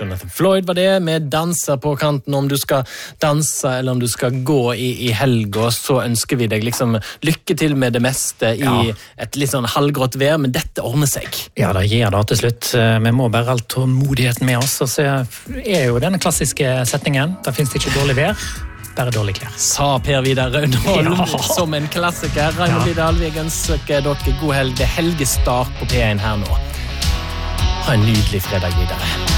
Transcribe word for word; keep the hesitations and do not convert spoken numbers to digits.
Jonathan Floyd var det, med danser på kanten. Om du skal danse eller om du skal gå i, i helga, så ønsker vi deg liksom lykke til med det meste i ja. et litt sånn halvgrått vær, men dette ordner seg. Ja, det gir det til slutt. Vi må bare ha tålmodigheten med oss, og så er jo denne klassiske setningen, da finnes det ikke dårlig vær, bare dårlig klær. Sa Per Vidar Rønholm ja. som en klassiker. Raimond Lide Alvig ønsker dere god helg. Det er helgestart på P en her nå. Ha en nydelig fredag videre.